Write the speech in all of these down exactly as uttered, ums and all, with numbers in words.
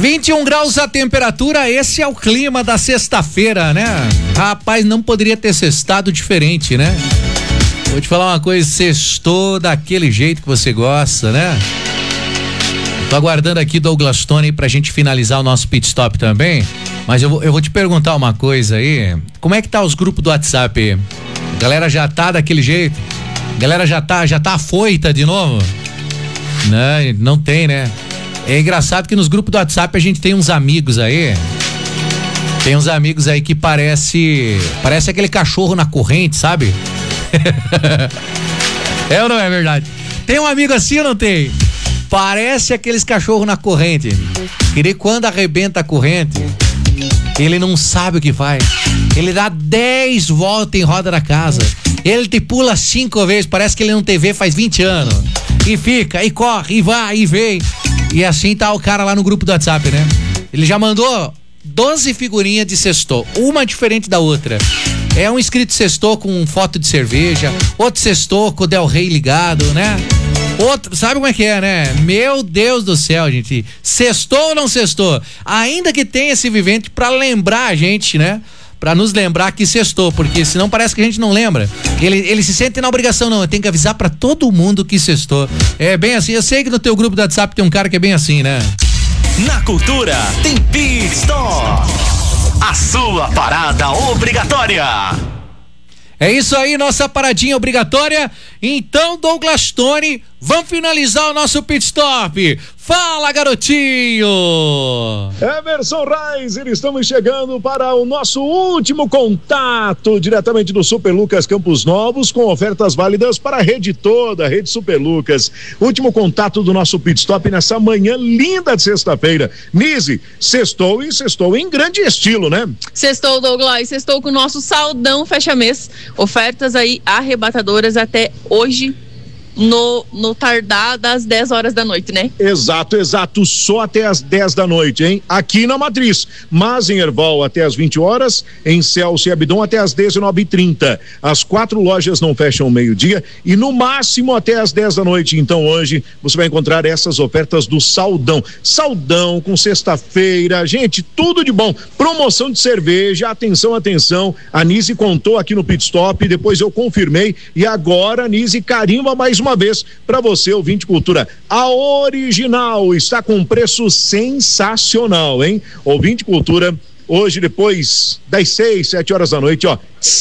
vinte e um graus a temperatura, esse é o clima da sexta-feira, né? Rapaz, não poderia ter sextado diferente, né? Vou te falar uma coisa, sextou daquele jeito que você gosta, né? Tô aguardando aqui Douglas Tony pra gente finalizar o nosso pit stop também, mas eu vou, eu vou te perguntar uma coisa aí, como é que tá os grupos do WhatsApp aí? A galera já tá daquele jeito? A galera já tá, já tá afoita de novo? Não, não tem, né? É engraçado que nos grupos do WhatsApp a gente tem uns amigos aí, tem uns amigos aí que parece, parece aquele cachorro na corrente, sabe? É ou não é verdade? Tem um amigo assim ou não tem? Parece aqueles cachorros na corrente. Que quando arrebenta a corrente, ele não sabe o que faz. Ele dá dez voltas em roda da casa. Ele te pula cinco vezes, parece que ele não T V faz vinte anos. E fica, e corre, e vai, e vem. E assim tá o cara lá no grupo do WhatsApp, né? Ele já mandou doze figurinhas de sextou, uma diferente da outra. É um escrito sextou com foto de cerveja, outro sextou com o Del Rey ligado, né? Outro, sabe como é que é, né? Meu Deus do céu, gente. Sextou ou não sextou? Ainda que tenha esse vivente pra lembrar a gente, né? Pra nos lembrar que sextou, porque senão parece que a gente não lembra. Ele, ele se sente na obrigação, não, tem que avisar pra todo mundo que sextou. É bem assim, eu sei que no teu grupo do WhatsApp tem um cara que é bem assim, né? Na Cultura tem Pit Stop, a sua parada obrigatória. É isso aí, nossa paradinha obrigatória. Então, Douglas Tony, vamos finalizar o nosso pit stop. Fala, garotinho! Emerson Reiser, estamos chegando para o nosso último contato, diretamente do Super Lucas Campos Novos, com ofertas válidas para a rede toda, a rede Super Lucas. Último contato do nosso pit stop nessa manhã linda de sexta-feira. Nise, sextou e sextou em grande estilo, né? Sextou, Douglas, sextou com o nosso saldão fecha-mês. Ofertas aí arrebatadoras até hoje, no, no tardar das dez horas da noite, né? Exato, exato, só até as dez da noite, hein? Aqui na Matriz, mas em Erval até as vinte horas, em Celso e Abidom até as dezenove e trinta. As quatro lojas não fecham meio-dia e no máximo até as dez da noite. Então hoje você vai encontrar essas ofertas do Saldão. Saldão com sexta-feira, gente, tudo de bom. Promoção de cerveja, atenção, atenção. A Nise contou aqui no Pit Stop, depois eu confirmei e agora a Nise carimba mais uma vez para você, ouvinte Cultura. A original está com um preço sensacional, hein? Ouvinte Cultura, hoje depois das seis, sete horas da noite, ó.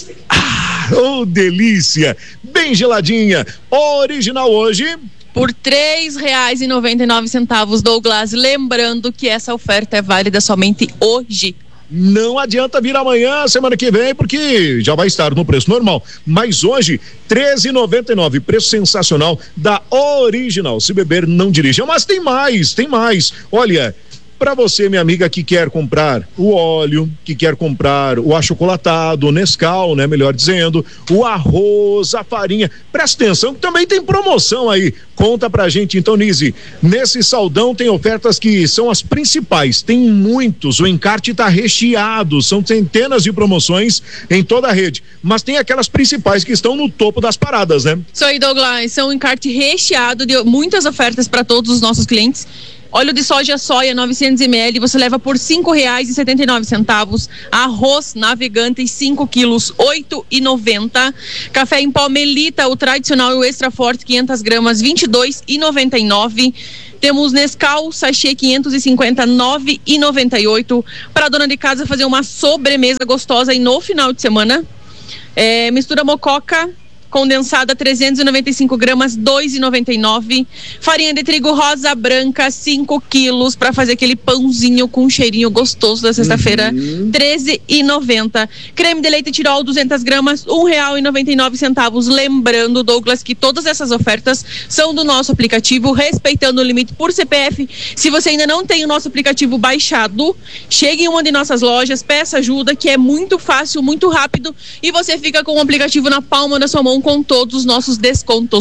Ah, oh, delícia! Bem geladinha. Original hoje por três reais e noventa e nove centavos, Douglas. Lembrando que essa oferta é válida somente hoje. Não adianta vir amanhã, semana que vem, porque já vai estar no preço normal. Mas hoje, treze reais e noventa e nove centavos, preço sensacional da original. Se beber, não dirija. Mas tem mais, tem mais. Olha, para você, minha amiga, que quer comprar o óleo, que quer comprar o achocolatado, o Nescau, né? Melhor dizendo, o arroz, a farinha. Presta atenção que também tem promoção aí. Conta pra gente então, Nise. Nesse saldão tem ofertas que são as principais. Tem muitos, o encarte tá recheado, são centenas de promoções em toda a rede. Mas tem aquelas principais que estão no topo das paradas, né? Isso aí, Douglas. São um encarte recheado de muitas ofertas para todos os nossos clientes. Óleo de soja soia novecentos mililitros, você leva por cinco reais e setenta e nove centavos. Arroz Navegante cinco quilos, oito reais e noventa centavos. Café em pó Melita, o tradicional e o extra forte, quinhentas gramas, vinte e dois reais e noventa e nove centavos. Temos Nescau sachê quinhentos e cinquenta, nove reais e noventa e oito centavos. Para a dona de casa fazer uma sobremesa gostosa aí no final de semana. É, mistura mococa condensada trezentos e noventa e cinco gramas, dois reais e noventa e nove centavos. Farinha de trigo rosa branca, cinco quilos, para fazer aquele pãozinho com um cheirinho gostoso da sexta-feira, uhum. treze reais e noventa centavos. Creme de leite Tirol, duzentas gramas, um real e noventa e nove centavos. Lembrando, Douglas, que todas essas ofertas são do nosso aplicativo, respeitando o limite por C P F. Se você ainda não tem o nosso aplicativo baixado, chegue em uma de nossas lojas, peça ajuda, que é muito fácil, muito rápido, e você fica com o aplicativo na palma da sua mão com todos os nossos descontos.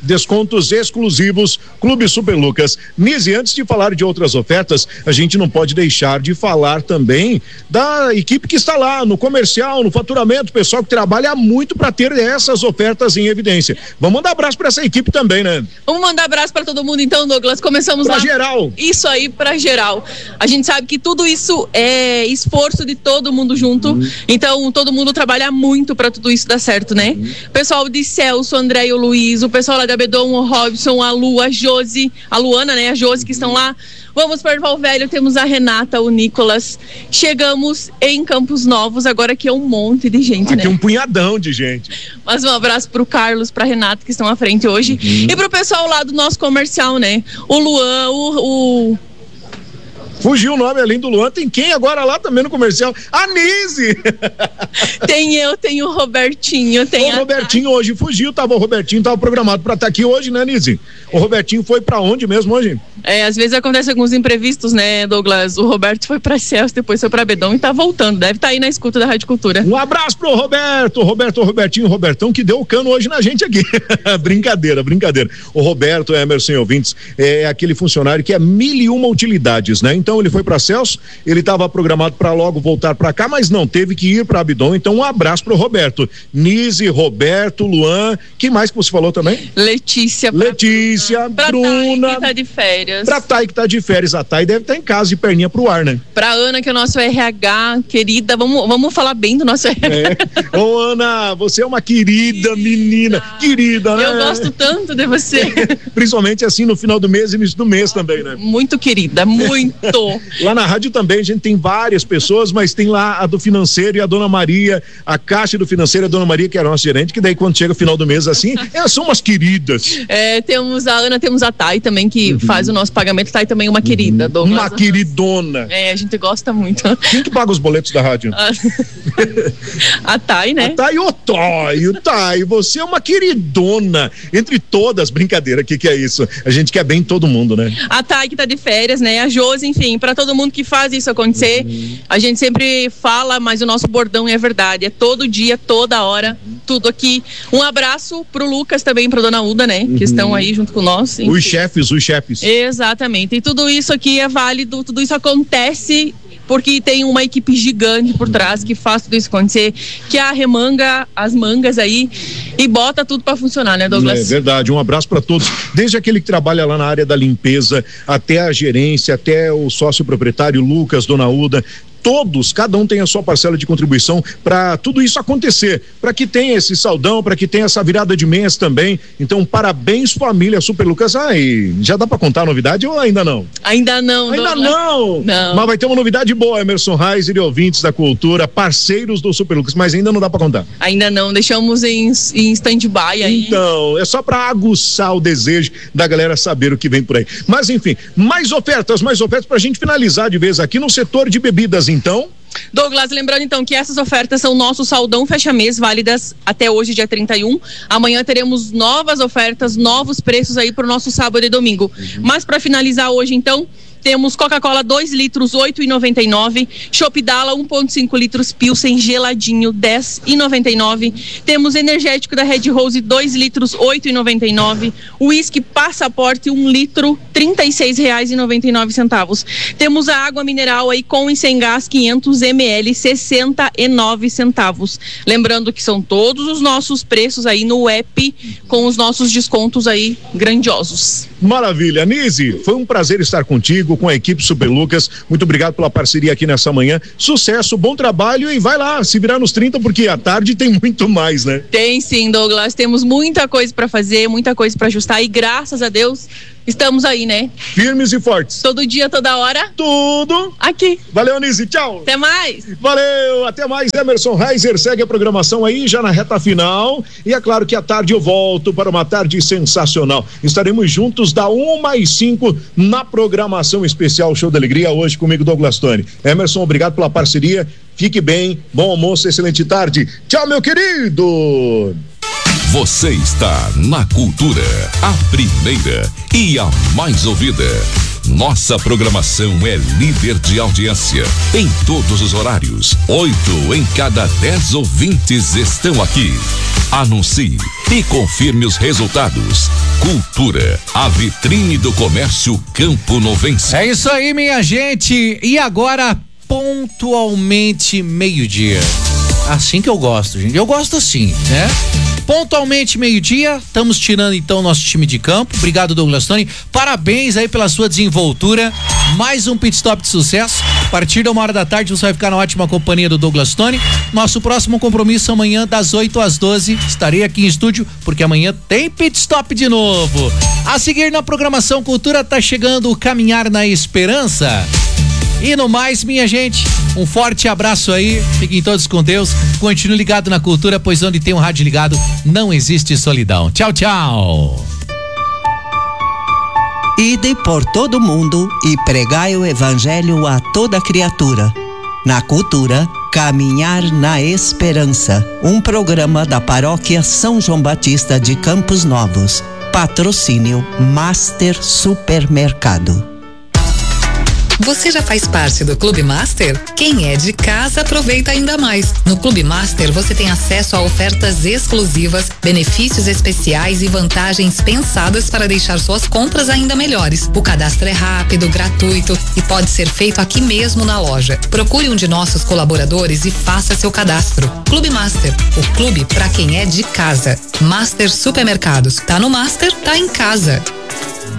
descontos exclusivos, Clube Super Lucas. Nise, antes de falar de outras ofertas, a gente não pode deixar de falar também da equipe que está lá no comercial, no faturamento, pessoal que trabalha muito para ter essas ofertas em evidência. Vamos mandar abraço para essa equipe também, né? Vamos mandar abraço para todo mundo então, Douglas. Começamos pra lá. Pra geral. Isso aí, para geral. A gente sabe que tudo isso é esforço de todo mundo junto, uhum. Então todo mundo trabalha muito para tudo isso dar certo, né? Uhum. O pessoal de Celso, o André e o Luiz, o pessoal lá da Bedon, o Robson, a Lu, a Josi, a Luana, né? A Josi que estão lá. Vamos para Erval Velho, temos a Renata, o Nicolas. Chegamos em Campos Novos, agora aqui é um monte de gente, aqui né? Aqui um punhadão de gente. Mas um abraço pro Carlos, pra Renata, que estão à frente hoje. Uhum. E pro pessoal lá do nosso comercial, né? O Luan, o... o... Fugiu o nome além do Luan, tem quem agora lá também no comercial? A Nise! Tem eu, tem o Robertinho, tem o a... Robertinho hoje fugiu, tava o Robertinho, tava programado pra estar aqui hoje, né, Nise? O Robertinho foi pra onde mesmo hoje? É, às vezes acontece alguns imprevistos, né, Douglas? O Roberto foi pra Celso, depois foi pra Bedon e tá voltando, deve estar tá aí na escuta da Rádio Cultura. Um abraço pro Roberto, Roberto, Robertinho, Robertão, que deu o cano hoje na gente aqui. Brincadeira, brincadeira. O Roberto, Emerson e ouvintes, é aquele funcionário que é mil e uma utilidades, né? Então ele foi para Celso, ele estava programado para logo voltar para cá, mas não, teve que ir para Abidon, então um abraço pro Roberto. Nise, Roberto, Luan, quem mais que você falou também? Letícia. Letícia, pra Bruna. Thay, que tá de férias. Pra Thay, que tá de férias. A Thay deve estar em casa de perninha pro ar, né? Pra Ana, que é o nosso R H, querida, vamos, vamos falar bem do nosso R H. É. Ô Ana, você é uma querida menina, querida, né? Eu gosto tanto de você. Principalmente assim no final do mês e início do mês também, né? Muito querida, muito. Lá na rádio também a gente tem várias pessoas, mas tem lá a do financeiro e a dona Maria, a caixa do financeiro e a dona Maria, que é a nossa gerente, que daí quando chega o final do mês assim, elas são umas queridas. É, temos a Ana, temos a Thay também, que uhum. faz o nosso pagamento. Thay também é uma querida, uhum. Douglas. Uma queridona. É, a gente gosta muito. Quem que paga os boletos da rádio? A, a Thay, né? A Thay, ô Thay, o Thay, você é uma queridona. Entre todas, brincadeira, o que que é isso? A gente quer bem todo mundo, né? A Thay que tá de férias, né? A Josi, enfim, pra todo mundo que faz isso acontecer. Uhum. A gente sempre fala, mas o nosso bordão é verdade. É todo dia, toda hora, uhum. tudo aqui. Um abraço pro Lucas também, pra dona Uda, né? Uhum. Que estão aí junto com nós. Enfim. Os chefes, os chefes. Exatamente. E tudo isso aqui é válido, tudo isso acontece porque tem uma equipe gigante por trás que faz tudo isso acontecer, que arremanga as mangas aí e bota tudo para funcionar, né, Douglas? É verdade, um abraço para todos, desde aquele que trabalha lá na área da limpeza, até a gerência, até o sócio proprietário Lucas, dona Uda, todos, cada um tem a sua parcela de contribuição para tudo isso acontecer, para que tenha esse saldão, para que tenha essa virada de mês também. Então, parabéns família Super Lucas. Ah, e já dá para contar a novidade ou ainda não? Ainda não, Ainda Douglas. não. Não. Mas vai ter uma novidade boa, Emerson Reiser e ouvintes da cultura, parceiros do Super Lucas, mas ainda não dá para contar. Ainda não, deixamos em, em stand-by aí. Então, é só para aguçar o desejo da galera saber o que vem por aí. Mas enfim, mais ofertas, mais ofertas pra gente finalizar de vez aqui no setor de bebidas. Então, Douglas, lembrando então que essas ofertas são nosso saldão fecha-mês, válidas até hoje, dia trinta e um. Amanhã teremos novas ofertas, novos preços aí pro nosso sábado e domingo. Uhum. Mas para finalizar hoje, então, temos Coca-Cola dois litros, oito reais e noventa e nove centavos. Chopp Dala um ponto cinco litros, Pilsen geladinho, dez reais e noventa e nove centavos. Temos energético da Red Rose dois litros, oito reais e noventa e nove centavos. Uísque Passaporte um litro, trinta e seis reais e noventa e nove centavos. Temos a água mineral aí com e sem gás, quinhentos mililitros, sessenta e nove centavos. Lembrando que são todos os nossos preços aí no app, com os nossos descontos aí grandiosos. Maravilha. Nise, foi um prazer estar contigo, com a equipe Super Lucas. Muito obrigado pela parceria aqui nessa manhã. Sucesso, bom trabalho e vai lá, se virar nos trinta, porque à tarde tem muito mais, né? Tem sim, Douglas. Temos muita coisa para fazer, muita coisa para ajustar e graças a Deus estamos aí, né? Firmes e fortes. Todo dia, toda hora. Tudo aqui. Valeu, Nise. Tchau. Até mais. Valeu, até mais. Emerson Reiser segue a programação aí já na reta final. E é claro que à tarde eu volto para uma tarde sensacional. Estaremos juntos da uma às cinco na programação especial Show da Alegria. Hoje comigo, Douglas Tony. Emerson, obrigado pela parceria. Fique bem, bom almoço, excelente tarde. Tchau, meu querido. Você está na Cultura, a primeira e a mais ouvida. Nossa programação é líder de audiência em todos os horários. Oito em cada dez ouvintes estão aqui. Anuncie e confirme os resultados. Cultura, a vitrine do comércio camponovense. É isso aí, minha gente. E agora, pontualmente meio-dia. Assim que eu gosto, gente. Eu gosto assim, né? Pontualmente meio-dia, estamos tirando então nosso time de campo. Obrigado, Douglas Tony. Parabéns aí pela sua desenvoltura. Mais um pit stop de sucesso. A partir de uma hora da tarde você vai ficar na ótima companhia do Douglas Tony. Nosso próximo compromisso amanhã das oito às doze. Estarei aqui em estúdio porque amanhã tem pit stop de novo. A seguir na programação Cultura tá chegando o Caminhar na Esperança. E no mais, minha gente, um forte abraço aí, fiquem todos com Deus, continue ligado na Cultura, pois onde tem um rádio ligado, não existe solidão. Tchau, tchau. Ide por todo mundo e pregai o evangelho a toda criatura. Na Cultura, Caminhar na Esperança, um programa da Paróquia São João Batista de Campos Novos. Patrocínio Master Supermercado. Você já faz parte do Clube Master? Quem é de casa aproveita ainda mais. No Clube Master você tem acesso a ofertas exclusivas, benefícios especiais e vantagens pensadas para deixar suas compras ainda melhores. O cadastro é rápido, gratuito e pode ser feito aqui mesmo na loja. Procure um de nossos colaboradores e faça seu cadastro. Clube Master, o clube para quem é de casa. Master Supermercados. Tá no Master, tá em casa.